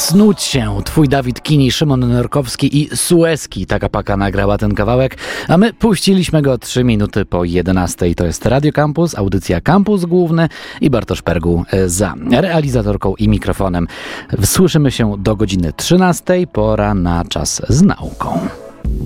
Snuć się. Twój Dawid Kini, Szymon Norkowski i Sueski. Taka paka nagrała ten kawałek, a my puściliśmy go 3 minuty po 11. To jest Radio Campus, audycja Campus Główny i Bartosz Perguł za realizatorką i mikrofonem. Słyszymy się do godziny 13. Pora na Czas z nauką.